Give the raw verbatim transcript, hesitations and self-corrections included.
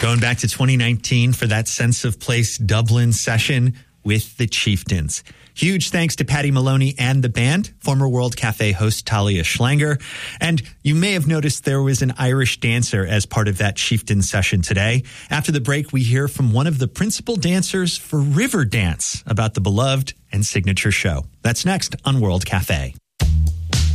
Going back to twenty nineteen for that Sense of Place Dublin session with the Chieftains. Huge thanks to Paddy Maloney and the band, former World Cafe host Talia Schlanger. And you may have noticed there was an Irish dancer as part of that Chieftain session today. After the break, we hear from one of the principal dancers for Riverdance about the beloved and signature show. That's next on World Cafe.